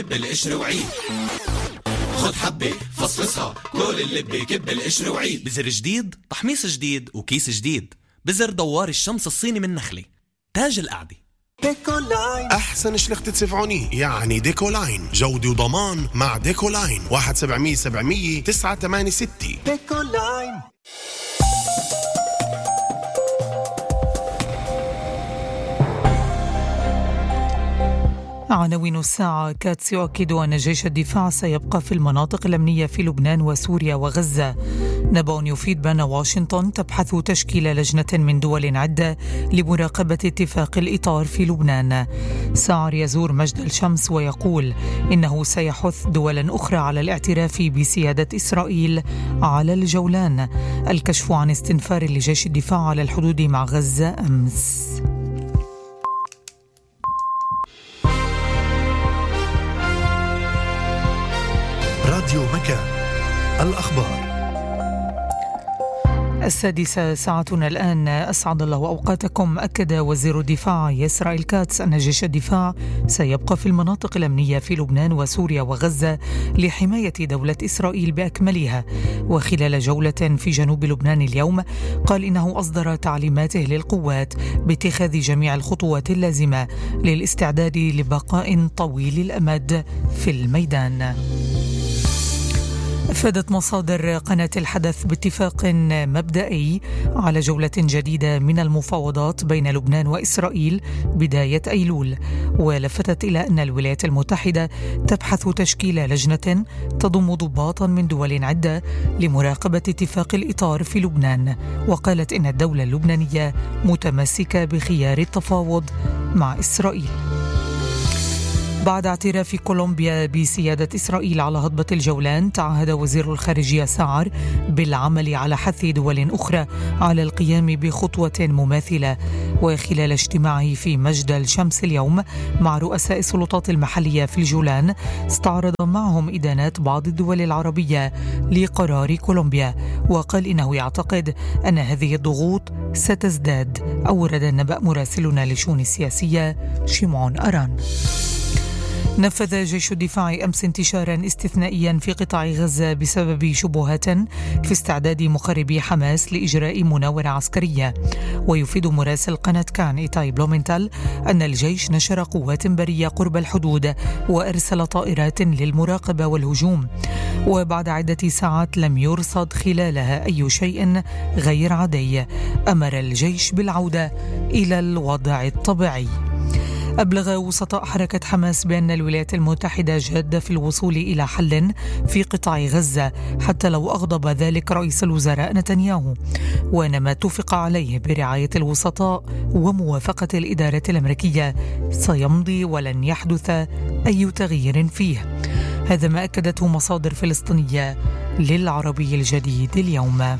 بالقشر وعيد، خد حبة فصفصها كل اللبة كب القشر وعيد. بزر جديد، تحميص جديد، وكيس جديد. بزر دوار الشمس الصيني من نخلة، تاج القعدة. ديكولاين أحسن شلختة سفعوني، يعني ديكولاين جودة وضمان مع ديكولاين 1-700-700 986. ديكولاين. عناوين الساعة. كاتس يؤكد أن جيش الدفاع سيبقى في المناطق الأمنية في لبنان وسوريا وغزة. نبأ يفيد بأن واشنطن تبحث تشكيل لجنة من دول عدة لمراقبة اتفاق الإطار في لبنان. سعر يزور مجد الشمس ويقول إنه سيحث دولا أخرى على الاعتراف بسيادة إسرائيل على الجولان. الكشف عن استنفار لجيش الدفاع على الحدود مع غزة أمس. راديو مكان، الأخبار 6:00 ساعتنا الآن. أسعد الله أوقاتكم. أكد وزير الدفاع إسرائيل كاتس أن جيش الدفاع سيبقى في المناطق الأمنية في لبنان وسوريا وغزة لحماية دولة إسرائيل بأكملها. وخلال جولة في جنوب لبنان اليوم قال إنه أصدر تعليماته للقوات باتخاذ جميع الخطوات اللازمة للاستعداد لبقاء طويل الأمد في الميدان. أفادت مصادر قناة الحدث باتفاق مبدئي على جولة جديدة من المفاوضات بين لبنان وإسرائيل بداية أيلول، ولفتت إلى أن الولايات المتحدة تبحث تشكيل لجنة تضم ضباطا من دول عدة لمراقبة اتفاق الإطار في لبنان. وقالت إن الدولة اللبنانية متمسكة بخيار التفاوض مع إسرائيل. بعد اعتراف كولومبيا بسيادة إسرائيل على هضبة الجولان، تعهد وزير الخارجية سعر بالعمل على حث دول أخرى على القيام بخطوة مماثلة. وخلال اجتماعه في مجد الشمس اليوم مع رؤساء السلطات المحلية في الجولان، استعرض معهم إدانات بعض الدول العربية لقرار كولومبيا، وقال إنه يعتقد أن هذه الضغوط ستزداد. أورد النبأ مراسلنا للشؤون السياسية شيمون أران. نفذ جيش الدفاع أمس انتشارا استثنائيا في قطاع غزة بسبب شبهات في استعداد مقربي حماس لإجراء مناورة عسكرية. ويفيد مراسل قناة كان إيتاي بلومنتال أن الجيش نشر قوات برية قرب الحدود وأرسل طائرات للمراقبة والهجوم. وبعد عدة ساعات لم يرصد خلالها أي شيء غير عادي. أمر الجيش بالعودة إلى الوضع الطبيعي. أبلغ وسطاء حركة حماس بأن الولايات المتحدة جادة في الوصول إلى حل في قطاع غزة حتى لو أغضب ذلك رئيس الوزراء نتنياهو، وأن ما اتفق عليه برعاية الوسطاء وموافقة الإدارة الأمريكية سيمضي ولن يحدث أي تغيير فيه. هذا ما أكدته مصادر فلسطينية للعربي الجديد اليوم.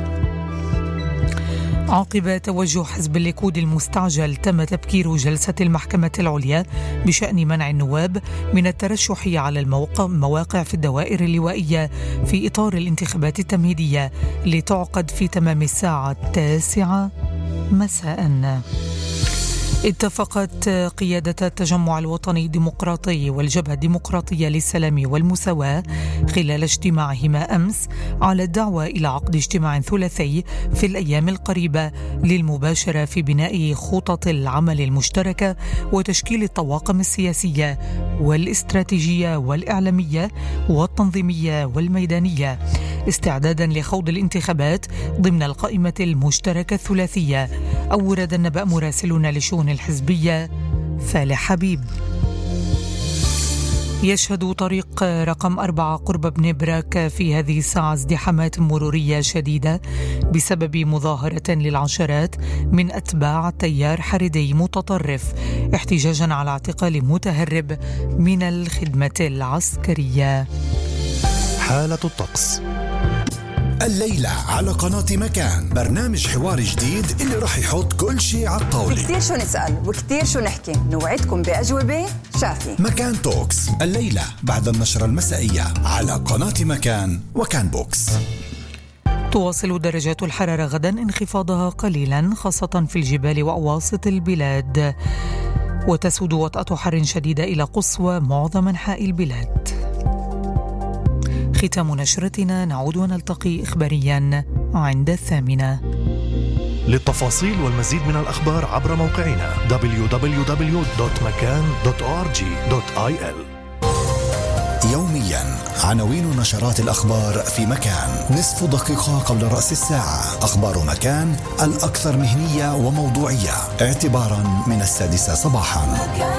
عقب توجه حزب الليكود المستعجل، تم تبكير جلسة المحكمة العليا بشأن منع النواب من الترشح على المواقع في الدوائر اللوائية في إطار الانتخابات التمهيدية لتعقد في تمام الساعة 9 مساء. اتفقت قيادة التجمع الوطني الديمقراطي والجبهة الديمقراطية للسلام والمساواة خلال اجتماعهما أمس على الدعوة إلى عقد اجتماع ثلاثي في الأيام القريبة للمباشرة في بناء خطط العمل المشتركة وتشكيل الطواقم السياسية والاستراتيجية والإعلامية والتنظيمية والميدانية استعدادا لخوض الانتخابات ضمن القائمة المشتركة الثلاثية. أورد النبأ مراسلنا لشؤون الحزبية فالح حبيب. يشهد طريق رقم 4 قرب بن براك في هذه الساعة ازدحامات مرورية شديدة بسبب مظاهرة للعشرات من أتباع تيار حريدي متطرف احتجاجا على اعتقال متهرب من الخدمة العسكرية. حالة الطقس الليلة على قناة مكان، برنامج حوار جديد اللي رح يحط كل شيء على الطاولة. كتير شو نسأل وكتير شو نحكي، نوعدكم بأجوبة شافية. مكان توكس الليلة بعد النشرة المسائية على قناة مكان وكان بوكس. تواصل درجات الحرارة غدا انخفاضها قليلا خاصة في الجبال وأواسط البلاد. وتسود وطأة حر شديدة إلى قصوى معظم أنحاء البلاد. ختام نشرتنا، نعود ونلتقي إخباريا عند 8. للتفاصيل والمزيد من الأخبار عبر موقعنا www.makan.org.il. يوميا عناوين نشرات الأخبار في مكان، نصف دقيقة قبل رأس الساعة. أخبار مكان الأكثر مهنية وموضوعية اعتبارا من 6 صباحا.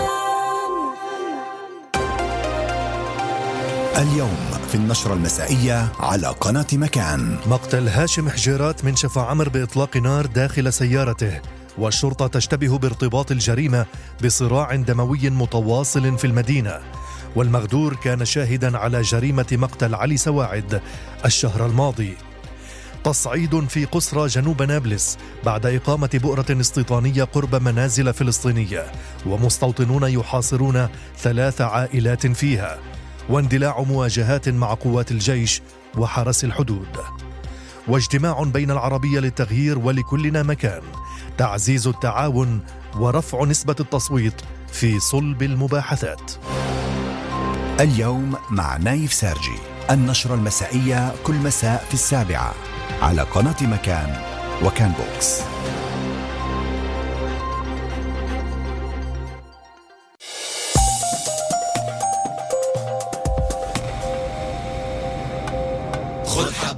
اليوم في النشرة المسائية على قناة مكان: مقتل هاشم حجيرات من شفا عمر بإطلاق نار داخل سيارته، والشرطة تشتبه بارتباط الجريمة بصراع دموي متواصل في المدينة، والمغدور كان شاهدا على جريمة مقتل علي سواعد الشهر الماضي. تصعيد في قسرى جنوب نابلس بعد إقامة بؤرة استيطانية قرب منازل فلسطينية، ومستوطنون يحاصرون 3 عائلات فيها، واندلاع مواجهات مع قوات الجيش وحرس الحدود. واجتماع بين العربية للتغيير ولكلنا مكان، تعزيز التعاون ورفع نسبة التصويت في صلب المباحثات. اليوم مع نايف سارجي، النشرة المسائية كل مساء في 7 على قناة مكان وكان بوكس.